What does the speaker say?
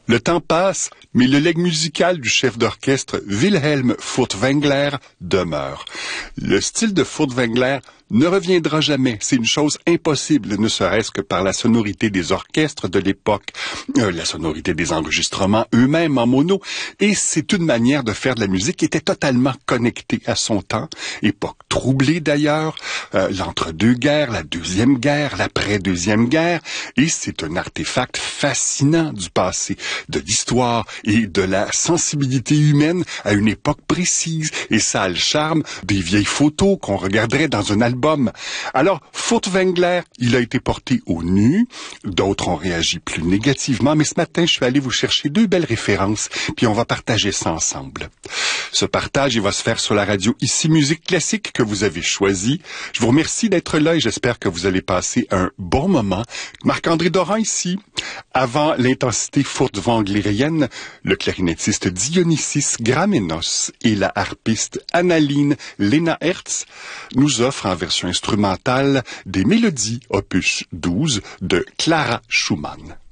Le temps passe, mais le legs musical du chef d'orchestre Wilhelm Furtwängler demeure. Le style de Furtwängler ne reviendra jamais. C'est une chose impossible, ne serait-ce que par la sonorité des orchestres de l'époque, la sonorité des enregistrements eux-mêmes en mono, et c'est une manière de faire de la musique qui était totalement connectée à son temps, époque troublée d'ailleurs, l'entre-deux-guerres, la Deuxième Guerre, l'après-Deuxième Guerre, et c'est un artefact fascinant du passé, de l'histoire et de la sensibilité humaine à une époque précise, et ça a le charme des vieilles photos qu'on regarderait dans un album. Alors, Furtwängler, il a été porté au nu, d'autres ont réagi plus négativement, mais ce matin, je suis allé vous chercher 2 belles références, puis on va partager ça ensemble. Ce partage, il va se faire sur la radio Ici Musique Classique que vous avez choisie. Je vous remercie d'être là et j'espère que vous allez passer un bon moment. Marc-André Doran ici. Avant l'intensité furtwänglerienne, le clarinettiste Dionysis Gramenos et la harpiste Annaline Lena Hertz nous offrent en version instrumentale des mélodies opus 12 de Clara Schumann.